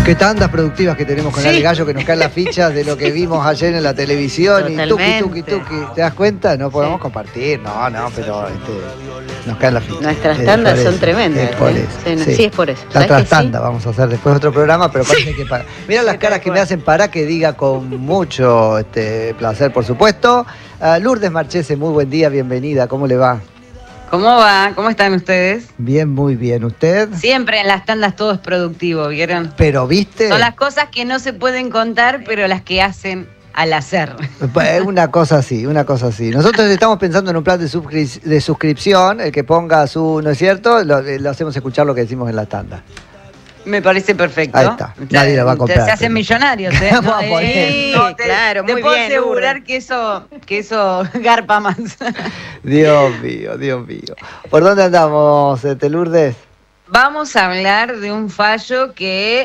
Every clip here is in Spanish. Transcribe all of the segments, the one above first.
Qué tantas productivas que tenemos con Ale Gallo, que nos caen las fichas de lo que vimos ayer en la televisión. Totalmente. Y tuki. ¿Te das cuenta? No podemos compartir. No, pero nos caen las fichas. Nuestras tandas son tremendas. Es por eso. Sí, es por eso. La trastanda vamos a hacer después otro programa, pero parece que para. Mira las caras que me hacen para que diga con mucho placer, por supuesto. Lourdes Marchese, muy buen día, bienvenida. ¿Cómo le va? ¿Cómo va? ¿Cómo están ustedes? Bien, muy bien. ¿Usted? Siempre en las tandas todo es productivo, ¿vieron? Pero, ¿viste? Son las cosas que no se pueden contar, pero las que hacen al hacer. Una cosa así. Nosotros estamos pensando en un plan de suscripción, el que ponga su, ¿no es cierto? Lo hacemos escuchar lo que decimos en la tanda. Me parece perfecto. Ahí está. Nadie la va a comprar. Se hacen millonarios, ¿eh? Vamos a poner. Sí, claro, muy bien. Te puedo asegurar que eso garpa más. Dios mío. ¿Por dónde andamos, Lourdes? Vamos a hablar de un fallo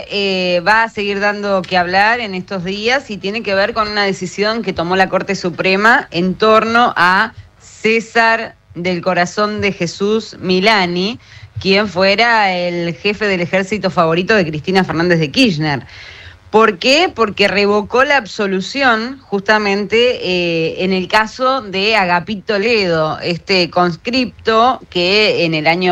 que va a seguir dando que hablar en estos días y tiene que ver con una decisión que tomó la Corte Suprema en torno a César del Corazón de Jesús Milani, quien fuera el jefe del ejército favorito de Cristina Fernández de Kirchner. ¿Por qué? Porque revocó la absolución justamente en el caso de Agapito Ledo, este conscripto que en el año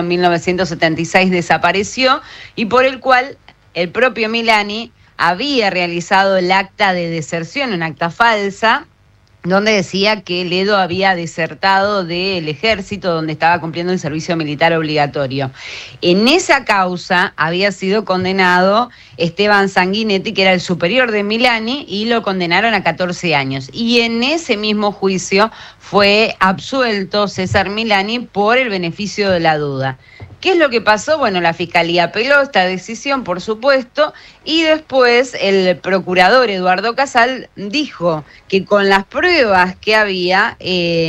1976 desapareció y por el cual el propio Milani había realizado el acta de deserción, un acta falsa, donde decía que Ledo había desertado del ejército donde estaba cumpliendo el servicio militar obligatorio. En esa causa había sido condenado Esteban Sanguinetti, que era el superior de Milani, y lo condenaron a 14 años. Y en ese mismo juicio fue absuelto César Milani por el beneficio de la duda. ¿Qué es lo que pasó? Bueno, la Fiscalía apeló esta decisión, por supuesto, y después el procurador Eduardo Casal dijo que con las pruebas que había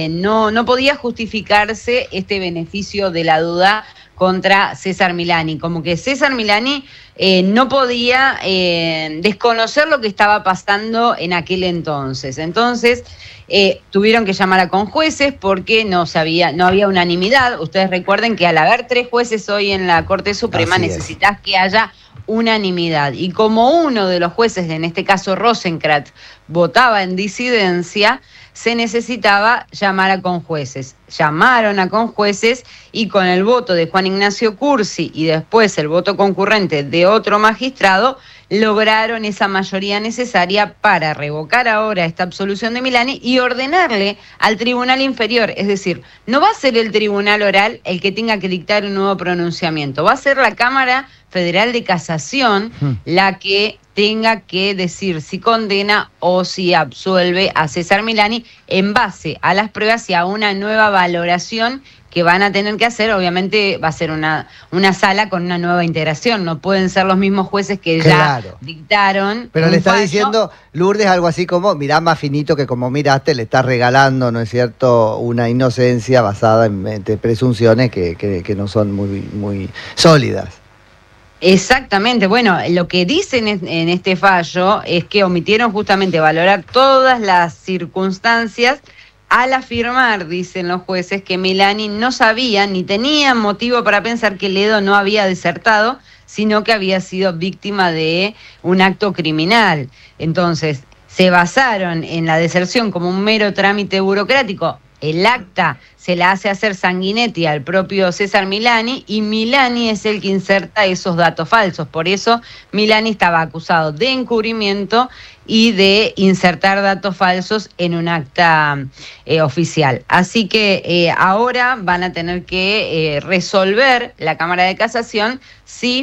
no podía justificarse este beneficio de la duda contra César Milani, como que César Milani no podía desconocer lo que estaba pasando en aquel entonces. Entonces tuvieron que llamar a conjueces porque no había unanimidad. Ustedes recuerden que al haber 3 jueces hoy en la Corte Suprema necesitas que haya unanimidad. Y como uno de los jueces, en este caso Rosenkrantz, votaba en disidencia, se necesitaba llamar a conjueces. Llamaron a conjueces y con el voto de Juan Ignacio Cursi y después el voto concurrente de otro magistrado, lograron esa mayoría necesaria para revocar ahora esta absolución de Milani y ordenarle al tribunal inferior, es decir, no va a ser el tribunal oral el que tenga que dictar un nuevo pronunciamiento, va a ser la Cámara Federal de Casación la que tenga que decir si condena o si absuelve a César Milani en base a las pruebas y a una nueva valoración que van a tener que hacer. Obviamente va a ser una sala con una nueva integración, no pueden ser los mismos jueces que ya dictaron. Pero le está diciendo, Lourdes, algo así como, mirá más finito que como miraste, le estás regalando, ¿no es cierto?, una inocencia basada en presunciones que no son muy sólidas. Exactamente, bueno, lo que dicen en este fallo es que omitieron justamente valorar todas las circunstancias al afirmar, dicen los jueces, que Milani no sabía ni tenía motivo para pensar que Ledo no había desertado, sino que había sido víctima de un acto criminal. Entonces, se basaron en la deserción como un mero trámite burocrático. El acta se la hace hacer Sanguinetti al propio César Milani y Milani es el que inserta esos datos falsos. Por eso Milani estaba acusado de encubrimiento y de insertar datos falsos en un acta oficial. Así que ahora van a tener que resolver la Cámara de Casación si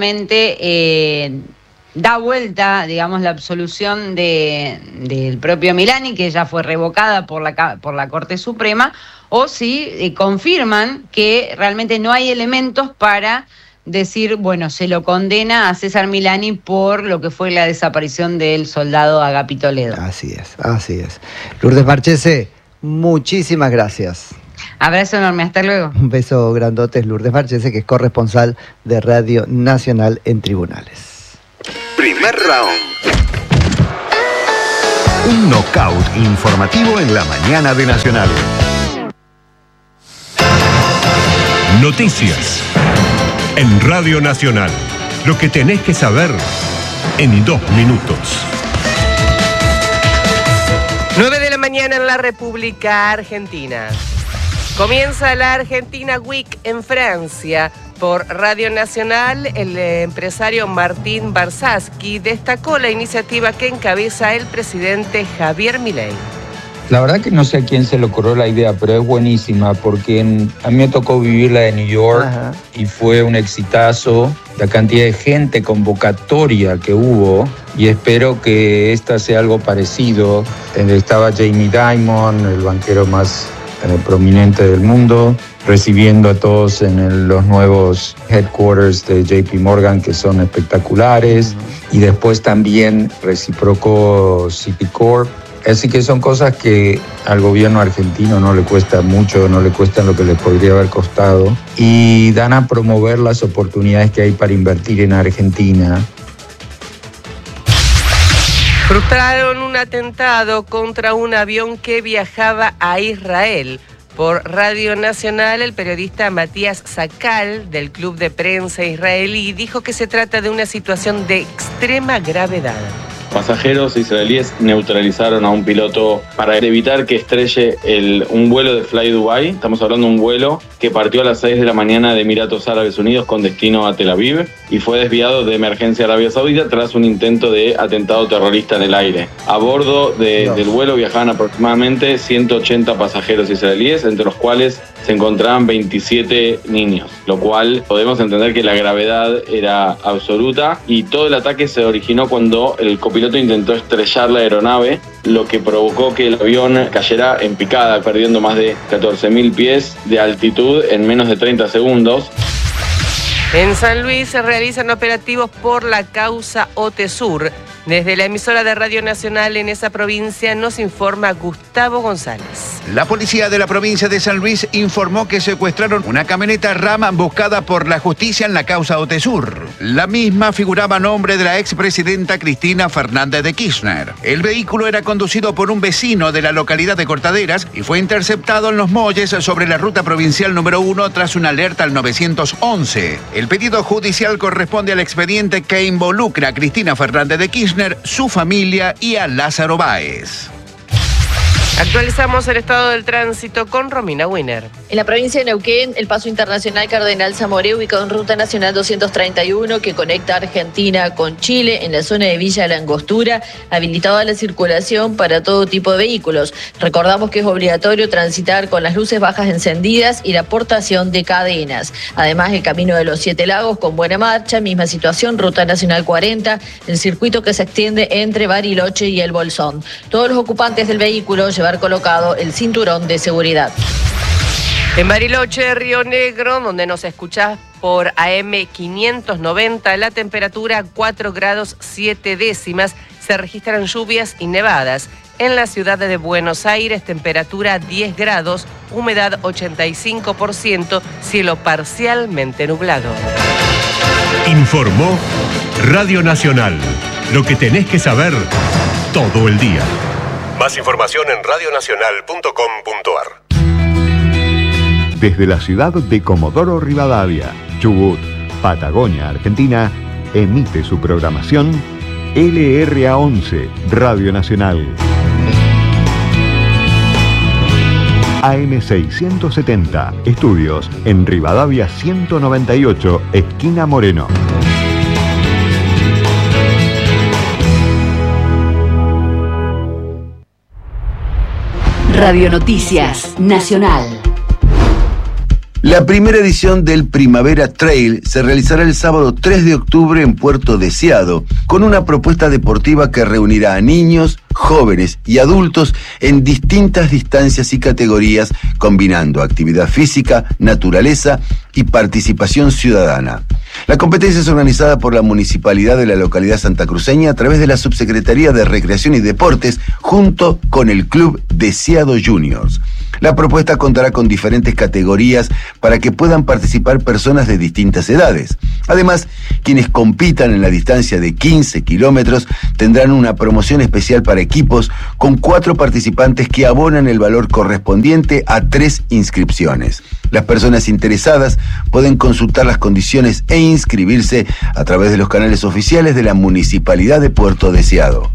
finalmente da vuelta, digamos, la absolución del propio Milani, que ya fue revocada por la Corte Suprema, o si confirman que realmente no hay elementos para decir, bueno, se lo condena a César Milani por lo que fue la desaparición del soldado Agapito Ledo. Así es. Lourdes Marchese, muchísimas gracias. Abrazo enorme, hasta luego. Un beso grandote, Lourdes Marchese, que es corresponsal de Radio Nacional en Tribunales. Primer round. Un knockout informativo en la mañana de Nacional. Noticias en Radio Nacional. Lo que tenés que saber en 2 minutos. 9 de la mañana en la República Argentina. Comienza la Argentina Week en Francia. Por Radio Nacional, el empresario Martín Barsaski destacó la iniciativa que encabeza el presidente Javier Milei. La verdad que no sé a quién se le ocurrió la idea, pero es buenísima porque a mí me tocó vivir la de New York. Ajá. Y fue un exitazo, la cantidad de gente, convocatoria que hubo, y espero que esta sea algo parecido. Estaba Jamie Dimon, el banquero más prominente del mundo, recibiendo a todos en los nuevos headquarters de JP Morgan, que son espectaculares, y después también reciprocó Citicorp. Así que son cosas que al gobierno argentino no le cuesta mucho, no le cuestan lo que les podría haber costado, y dan a promover las oportunidades que hay para invertir en Argentina. Frustraron un atentado contra un avión que viajaba a Israel. Por Radio Nacional, el periodista Matías Sakal, del Club de Prensa Israelí, dijo que se trata de una situación de extrema gravedad. Pasajeros israelíes neutralizaron a un piloto para evitar que estrelle un vuelo de Fly Dubai. Estamos hablando de un vuelo que partió a las 6 de la mañana de Emiratos Árabes Unidos con destino a Tel Aviv y fue desviado de emergencia a Arabia Saudita tras un intento de atentado terrorista en el aire. A bordo del vuelo viajaban aproximadamente 180 pasajeros israelíes, entre los cuales se encontraban 27 niños, lo cual podemos entender que la gravedad era absoluta, y todo el ataque se originó cuando el copiloto intentó estrellar la aeronave, lo que provocó que el avión cayera en picada, perdiendo más de 14.000 pies de altitud en menos de 30 segundos. En San Luis se realizan operativos por la causa OTESUR. Desde la emisora de Radio Nacional en esa provincia nos informa Gustavo González. La policía de la provincia de San Luis informó que secuestraron una camioneta Ram buscada por la justicia en la causa OTESUR. La misma figuraba a nombre de la expresidenta Cristina Fernández de Kirchner. El vehículo era conducido por un vecino de la localidad de Cortaderas y fue interceptado en Los Molles sobre la ruta provincial número 1 tras una alerta al 911. El pedido judicial corresponde al expediente que involucra a Cristina Fernández de Kirchner, su familia y a Lázaro Báez. Actualizamos el estado del tránsito con Romina Wiener. En la provincia de Neuquén, el paso internacional Cardenal Zamoré, ubicado en Ruta Nacional 231, que conecta Argentina con Chile, en la zona de Villa La Angostura, habilitado a la circulación para todo tipo de vehículos. Recordamos que es obligatorio transitar con las luces bajas encendidas y la portación de cadenas. Además, el Camino de los Siete Lagos con buena marcha, misma situación, Ruta Nacional 40, el circuito que se extiende entre Bariloche y El Bolsón. Todos los ocupantes del vehículo llevar colocado el cinturón de seguridad. En Bariloche, Río Negro, donde nos escuchás por AM 590, la temperatura 4 grados 7 décimas, se registran lluvias y nevadas. En la ciudad de Buenos Aires, temperatura 10 grados, humedad 85%, cielo parcialmente nublado. Informó Radio Nacional. Lo que tenés que saber todo el día. Más información en radionacional.com.ar. Desde la ciudad de Comodoro Rivadavia, Chubut, Patagonia, Argentina, emite su programación LRA11, Radio Nacional. AM670, estudios en Rivadavia 198, esquina Moreno. Radio Noticias Nacional. La primera edición del Primavera Trail se realizará el sábado 3 de octubre en Puerto Deseado, con una propuesta deportiva que reunirá a niños, jóvenes y adultos en distintas distancias y categorías, combinando actividad física, naturaleza y participación ciudadana. La competencia es organizada por la Municipalidad de la localidad santacruceña a través de la Subsecretaría de Recreación y Deportes, junto con el Club Deseado Juniors. La propuesta contará con diferentes categorías para que puedan participar personas de distintas edades. Además, quienes compitan en la distancia de 15 kilómetros tendrán una promoción especial para equipos con 4 participantes que abonan el valor correspondiente a 3 inscripciones. Las personas interesadas pueden consultar las condiciones e inscribirse a través de los canales oficiales de la Municipalidad de Puerto Deseado.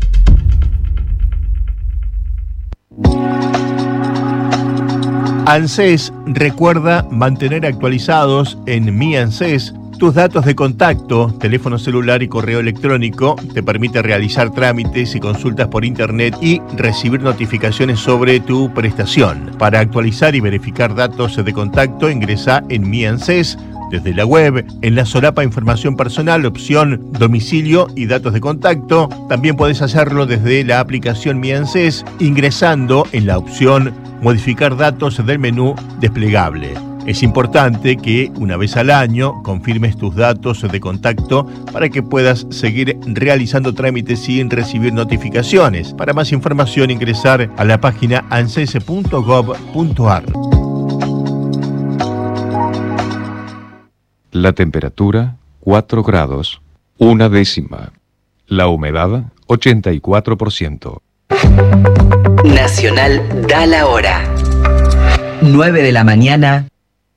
ANSES recuerda mantener actualizados en Mi ANSES tus datos de contacto, teléfono celular y correo electrónico. Te permite realizar trámites y consultas por internet y recibir notificaciones sobre tu prestación. Para actualizar y verificar datos de contacto, ingresa en Mi ANSES desde la web, en la solapa Información Personal, opción Domicilio y Datos de Contacto. También puedes hacerlo desde la aplicación Mi ANSES, ingresando en la opción Modificar datos del menú desplegable. Es importante que una vez al año confirmes tus datos de contacto para que puedas seguir realizando trámites sin recibir notificaciones. Para más información, ingresar a la página anses.gov.ar. La temperatura, 4 grados, 1 décima. La humedad, 84%. Nacional da la hora. 9 de la mañana,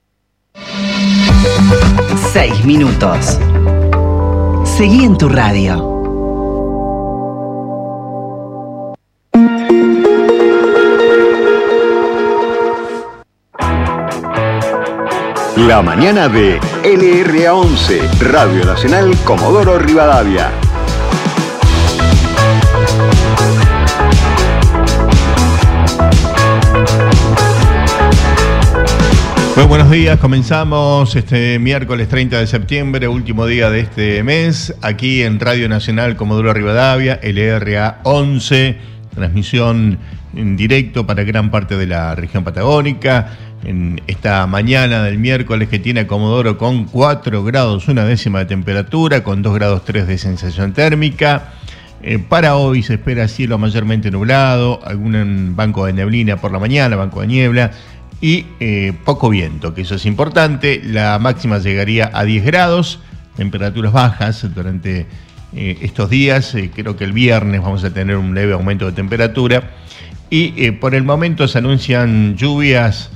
6 minutos. Seguí en tu radio. La mañana de LRA11, Radio Nacional Comodoro Rivadavia. Muy buenos días, comenzamos este miércoles 30 de septiembre, último día de este mes, aquí en Radio Nacional Comodoro Rivadavia, LRA11, transmisión en directo para gran parte de la región patagónica, en esta mañana del miércoles que tiene a Comodoro con 4 grados 1 décima de temperatura, con 2 grados 3 de sensación térmica. Para hoy se espera cielo mayormente nublado, algún banco de neblina por la mañana, banco de niebla, y poco viento, que eso es importante. La máxima llegaría a 10 grados, temperaturas bajas durante estos días. Creo que el viernes vamos a tener un leve aumento de temperatura. Y por el momento se anuncian lluvias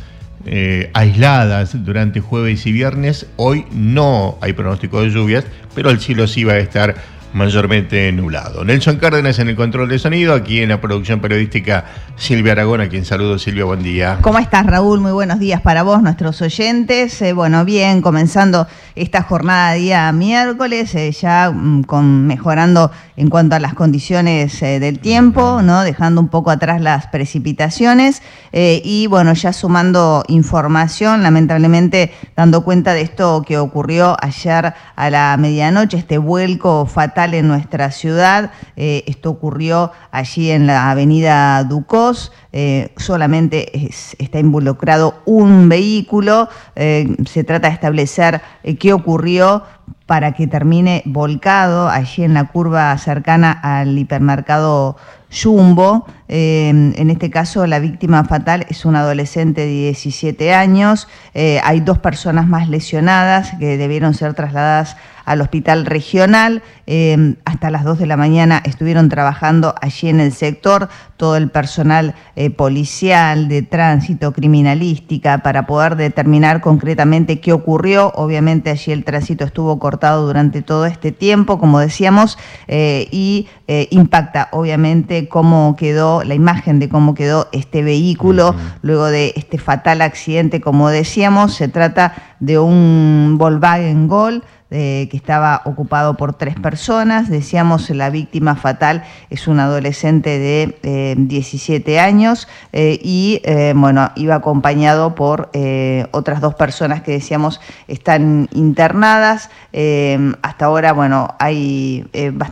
aisladas durante jueves y viernes. Hoy no hay pronóstico de lluvias, pero el cielo sí va a estar mayormente nublado. Nelson Cárdenas en el control de sonido, aquí en la producción periodística Silvia Aragón, a quien saludo. Silvia, buen día. ¿Cómo estás, Raúl? Muy buenos días para vos, nuestros oyentes. Bueno, bien, comenzando esta jornada día miércoles, ya mejorando en cuanto a las condiciones del tiempo, ¿no? Dejando un poco atrás las precipitaciones y bueno, ya sumando información, lamentablemente dando cuenta de esto que ocurrió ayer a la medianoche, este vuelco fatal en nuestra ciudad. Esto ocurrió allí en la avenida Ducos. Solamente está involucrado un vehículo. Se trata de establecer qué ocurrió para que termine volcado allí en la curva cercana al hipermercado Jumbo. En este caso, la víctima fatal es un adolescente de 17 años. Hay 2 personas más lesionadas que debieron ser trasladadas al hospital regional. Hasta las 2 de la mañana estuvieron trabajando allí en el sector todo el personal policial, de tránsito, criminalística, para poder determinar concretamente qué ocurrió. Obviamente allí el tránsito estuvo cortado durante todo este tiempo, como decíamos, y impacta obviamente cómo quedó, la imagen de cómo quedó este vehículo luego de este fatal accidente. Como decíamos, se trata de un Volkswagen Gol que estaba ocupado por 3 personas. Decíamos, la víctima fatal es un adolescente de 17 años y bueno, iba acompañado por otras 2 personas que decíamos están internadas. Hasta ahora, bueno, hay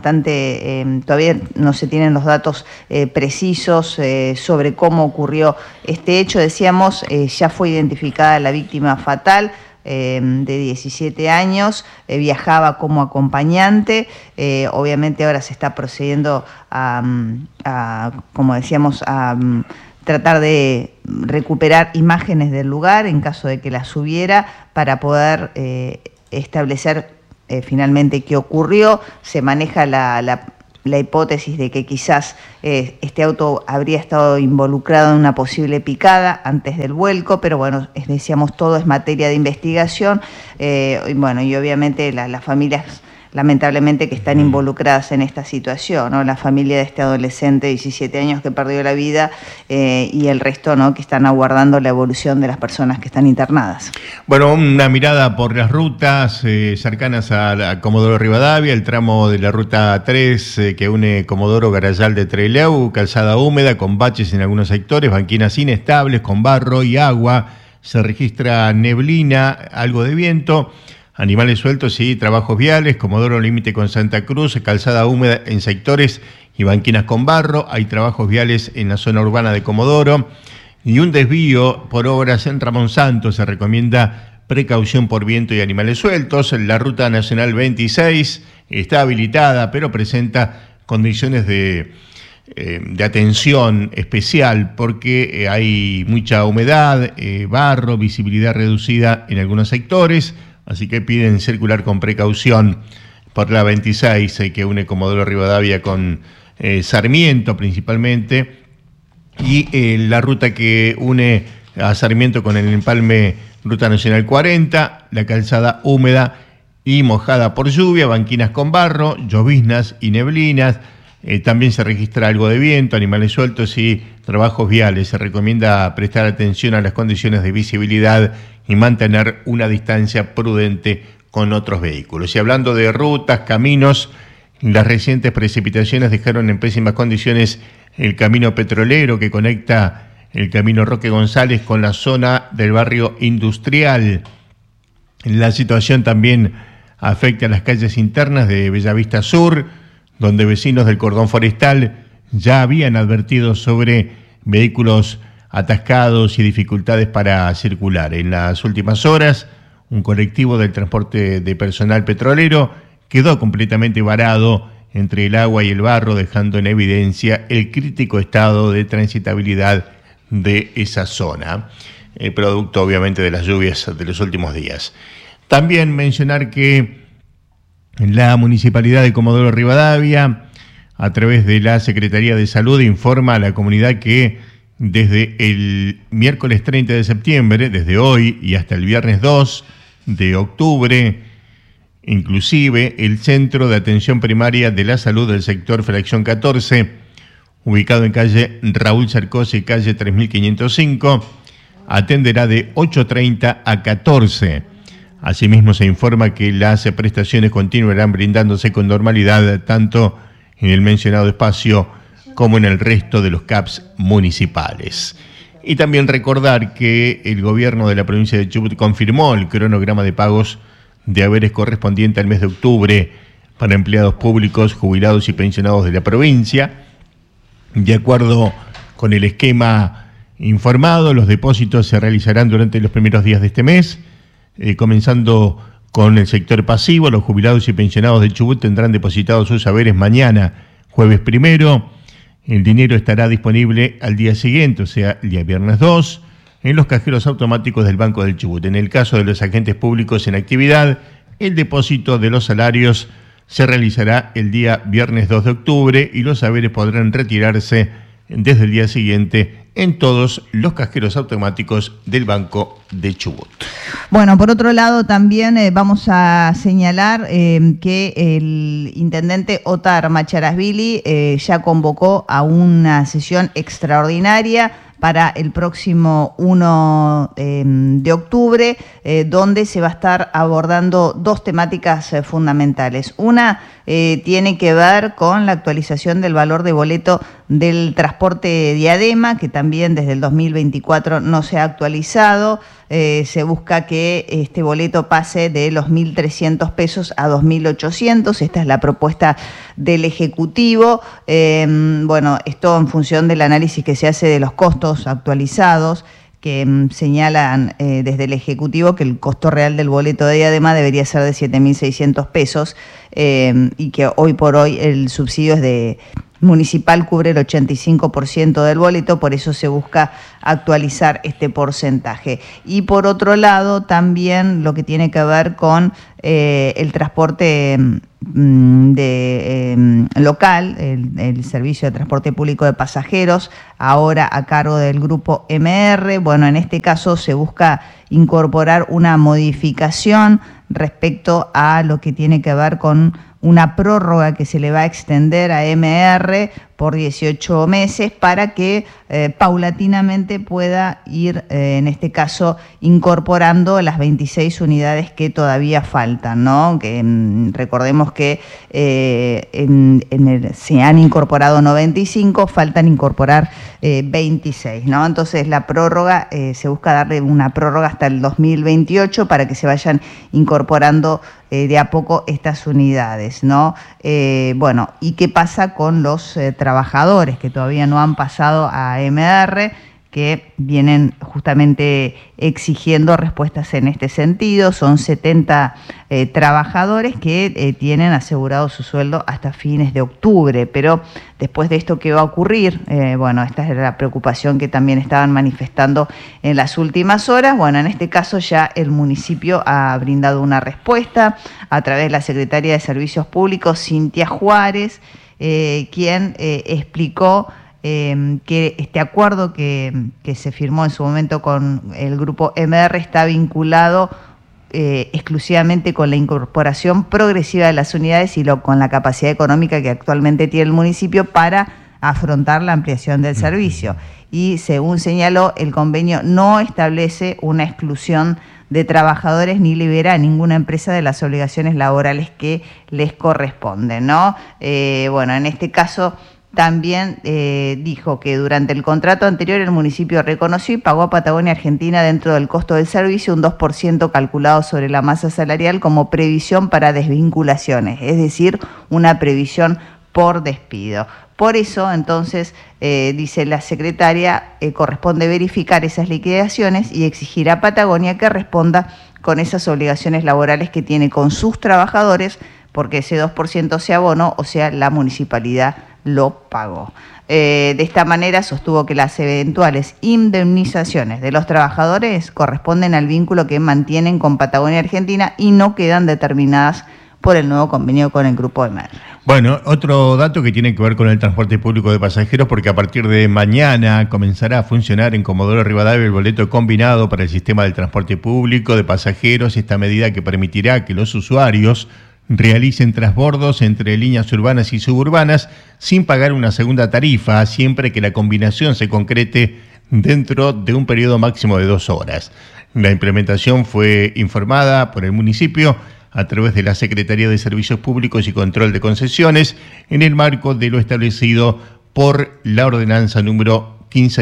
todavía no se tienen los datos precisos sobre cómo ocurrió este hecho. Decíamos, ya fue identificada la víctima fatal, de 17 años, viajaba como acompañante. Obviamente ahora se está procediendo a como decíamos, a tratar de recuperar imágenes del lugar en caso de que las hubiera para poder establecer finalmente qué ocurrió. Se maneja la hipótesis de que quizás este auto habría estado involucrado en una posible picada antes del vuelco, pero bueno, decíamos, todo es materia de investigación, y obviamente las familias lamentablemente que están involucradas en esta situación, ¿no? La familia de este adolescente de 17 años que perdió la vida y el resto, ¿no?, que están aguardando la evolución de las personas que están internadas. Bueno, una mirada por las rutas cercanas a Comodoro Rivadavia, el tramo de la ruta 3 que une Comodoro Garayal de Trelew, calzada húmeda con baches en algunos sectores, banquinas inestables con barro y agua, se registra neblina, algo de viento. Animales sueltos y trabajos viales, Comodoro límite con Santa Cruz, calzada húmeda en sectores y banquinas con barro. Hay trabajos viales en la zona urbana de Comodoro y un desvío por obras en Ramón Santos. Se recomienda precaución por viento y animales sueltos. La ruta nacional 26 está habilitada, pero presenta condiciones de atención especial porque hay mucha humedad, barro, visibilidad reducida en algunos sectores. Así que piden circular con precaución por la 26 que une Comodoro Rivadavia con Sarmiento principalmente, y la ruta que une a Sarmiento con el empalme Ruta Nacional 40, la calzada húmeda y mojada por lluvia, banquinas con barro, lloviznas y neblinas. También se registra algo de viento, animales sueltos y trabajos viales. Se recomienda prestar atención a las condiciones de visibilidad y mantener una distancia prudente con otros vehículos. Y hablando de rutas, caminos, las recientes precipitaciones dejaron en pésimas condiciones el camino petrolero que conecta el camino Roque González con la zona del barrio industrial. La situación también afecta a las calles internas de Bellavista Sur, donde vecinos del cordón forestal ya habían advertido sobre vehículos atascados y dificultades para circular. En las últimas horas, un colectivo del transporte de personal petrolero quedó completamente varado entre el agua y el barro, dejando en evidencia el crítico estado de transitabilidad de esa zona, producto obviamente de las lluvias de los últimos días. También mencionar que la Municipalidad de Comodoro Rivadavia, a través de la Secretaría de Salud, informa a la comunidad que desde el miércoles 30 de septiembre, desde hoy y hasta el viernes 2 de octubre, inclusive el Centro de Atención Primaria de la Salud del sector Fracción 14, ubicado en calle Raúl Cercos y calle 3505, atenderá de 8:30 a 14. Asimismo, se informa que las prestaciones continuarán brindándose con normalidad tanto en el mencionado espacio como en el resto de los CAPS municipales. Y también recordar que el gobierno de la provincia de Chubut confirmó el cronograma de pagos de haberes correspondiente al mes de octubre para empleados públicos, jubilados y pensionados de la provincia. De acuerdo con el esquema informado, los depósitos se realizarán durante los primeros días de este mes, comenzando con el sector pasivo. Los jubilados y pensionados de Chubut tendrán depositados sus haberes mañana, jueves 1. El dinero estará disponible al día siguiente, o sea, el día viernes 2, en los cajeros automáticos del Banco del Chubut. En el caso de los agentes públicos en actividad, el depósito de los salarios se realizará el día viernes 2 de octubre y los haberes podrán retirarse desde el día siguiente en todos los cajeros automáticos del Banco de Chubut. Bueno, por otro lado también vamos a señalar que el intendente Otar Macharasvili ya convocó a una sesión extraordinaria para el próximo 1 de octubre, donde se va a estar abordando dos temáticas fundamentales. Una tiene que ver con la actualización del valor de boleto del transporte Diadema, que también desde el 2024 no se ha actualizado. Se busca que este boleto pase de los 1.300 pesos a 2.800. Esta es la propuesta del Ejecutivo. Bueno, esto en función del análisis que se hace de los costos actualizados, que señalan desde el Ejecutivo que el costo real del boleto de Diadema debería ser de 7.600 pesos y que hoy por hoy el subsidio es de municipal cubre el 85% del boleto, por eso se busca actualizar este porcentaje. Y por otro lado, también lo que tiene que ver con el transporte local, el servicio de transporte público de pasajeros, ahora a cargo del grupo MR. Bueno, en este caso se busca incorporar una modificación respecto a lo que tiene que ver con una prórroga que se le va a extender a MR por 18 meses para que paulatinamente pueda ir, en este caso, incorporando las 26 unidades que todavía faltan, ¿no? Que recordemos que se han incorporado 95, faltan incorporar 26, ¿no? Entonces la prórroga, se busca darle una prórroga hasta el 2028 para que se vayan incorporando de a poco estas unidades, ¿no? Bueno, ¿y qué pasa con los trabajadores que todavía no han pasado a MR, que vienen justamente exigiendo respuestas en este sentido? Son 70 trabajadores que tienen asegurado su sueldo hasta fines de octubre, pero después de esto, ¿qué va a ocurrir? Bueno, esta es la preocupación que también estaban manifestando en las últimas horas. Bueno, en este caso ya el municipio ha brindado una respuesta a través de la secretaria de Servicios Públicos, Cintia Juárez, quien explicó que este acuerdo que se firmó en su momento con el grupo MR está vinculado exclusivamente con la incorporación progresiva de las unidades y con la capacidad económica que actualmente tiene el municipio para afrontar la ampliación del servicio. Y según señaló, el convenio no establece una exclusión de trabajadores ni libera a ninguna empresa de las obligaciones laborales que les corresponden, ¿no? Bueno, en este caso también dijo que durante el contrato anterior el municipio reconoció y pagó a Patagonia Argentina dentro del costo del servicio un 2% calculado sobre la masa salarial como previsión para desvinculaciones, es decir, una previsión por despido. Por eso, entonces, dice la secretaria, corresponde verificar esas liquidaciones y exigir a Patagonia que responda con esas obligaciones laborales que tiene con sus trabajadores, porque ese 2% se abonó, o sea, la municipalidad lo pagó. De esta manera sostuvo que las eventuales indemnizaciones de los trabajadores corresponden al vínculo que mantienen con Patagonia Argentina y no quedan determinadas por el nuevo convenio con el grupo MR. Bueno, otro dato que tiene que ver con el transporte público de pasajeros, porque a partir de mañana comenzará a funcionar en Comodoro Rivadavia el boleto combinado para el sistema del transporte público de pasajeros. Esta medida que permitirá que los usuarios realicen transbordos entre líneas urbanas y suburbanas sin pagar una segunda tarifa, siempre que la combinación se concrete dentro de un periodo máximo de 2 horas. La implementación fue informada por el municipio a través de la Secretaría de Servicios Públicos y Control de Concesiones en el marco de lo establecido por la ordenanza número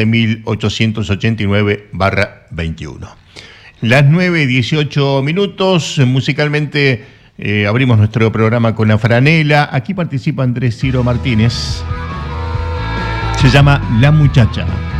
15.889/21. Las 9:18 minutos, musicalmente abrimos nuestro programa con la franela. Aquí participa Andrés Ciro Martínez. Se llama La Muchacha.